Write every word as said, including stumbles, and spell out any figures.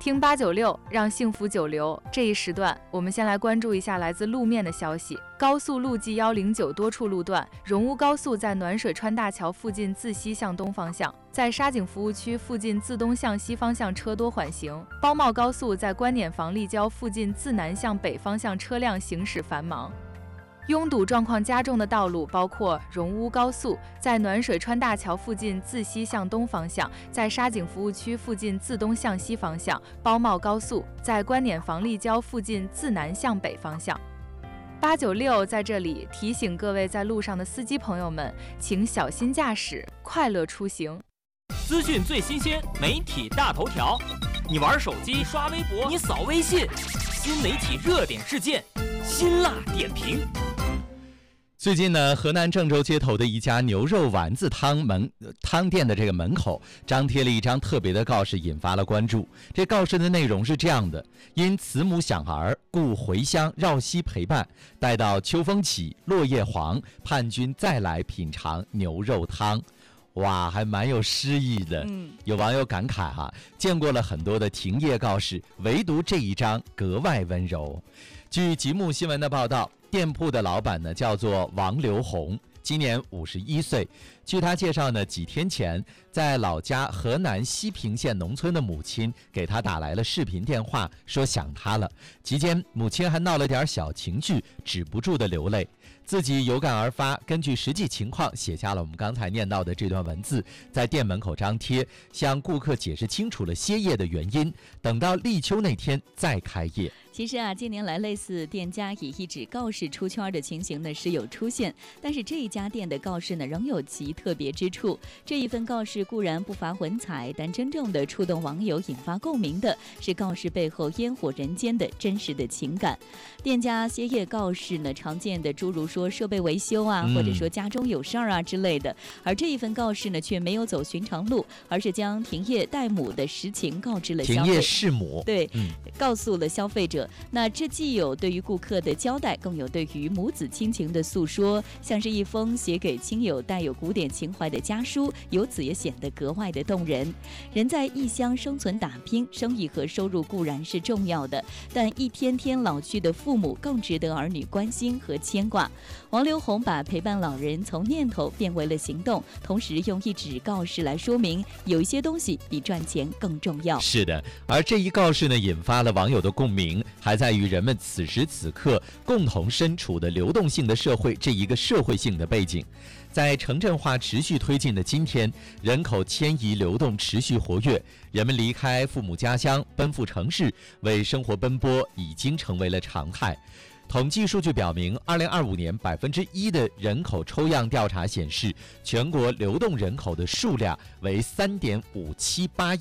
听八九六，让幸福久留。这一时段，我们先来关注一下来自路面的消息。高速路 G 一零九多处路段，荣乌高速在暖水川大桥附近自西向东方向，在沙井服务区附近自东向西方向车多缓行；包茂高速在观碾房立交附近自南向北方向车辆行驶繁忙。拥堵状况加重的道路包括荣乌高速在暖水川大桥附近自西向东方向，在沙井服务区附近自东向西方向；包茂高速在观碾房立交附近自南向北方向。八九六在这里提醒各位在路上的司机朋友们，请小心驾驶，快乐出行。 资讯最新鲜，媒体大头条。你玩手机刷微博，你扫微信，新媒体热点事件，辛辣点评。 最近呢，河南郑州街头的一家牛肉丸子汤门汤店的这个门口张贴了一张特别的告示，引发了关注。这告示的内容是这样的：因慈母想儿，故回乡绕膝陪伴，待到秋风起，落叶黄，盼君再来品尝牛肉汤。哇，还蛮有诗意的。嗯，有网友感慨哈、啊，见过了很多的停业告示，唯独这一张格外温柔。据极目新闻的报道，店铺的老板呢叫做王刘红，今年五十一岁。据他介绍呢，几天前在老家河南西平县农村的母亲给他打来了视频电话，说想他了。期间母亲还闹了点小情绪，止不住的流泪。自己有感而发，根据实际情况写下了我们刚才念到的这段文字，在店门口张贴，向顾客解释清楚了歇业的原因，等到立秋那天再开业。 其实啊，近年来类似店家以一纸告示出圈的情形呢时有出现，但是这一家店的告示呢仍有其特别之处。这一份告示固然不乏文采，但真正的触动网友、引发共鸣的是告示背后烟火人间的真实的情感。店家歇业告示呢，常见的诸如说设备维修啊，或者说家中有事儿啊之类的，而这一份告示呢却没有走寻常路，而是将停业待母的实情告知了消费者。 停业弑母， 对、嗯，告诉了消费者。那这既有对于顾客的交代，更有对于母子亲情的诉说，像是一封写给亲友带有古典情怀的家书，由此也显得格外的动人。人在异乡生存打拼，生意和收入固然是重要的，但一天天老去的父母更值得儿女关心和牵挂。王刘红把陪伴老人从念头变为了行动，同时用一纸告示来说明，有一些东西比赚钱更重要。 是的，而这一告示呢，引发了网友的共鸣，还在于人们此时此刻共同身处的流动性的社会这一个社会性的背景。在城镇化持续推进的今天，人口迁移流动持续活跃，人们离开父母家乡，奔赴城市，为生活奔波已经成为了常态。统计数据表明，二零二五年百分之一的人口抽样调查显示，全国流动人口的数量为三点五七八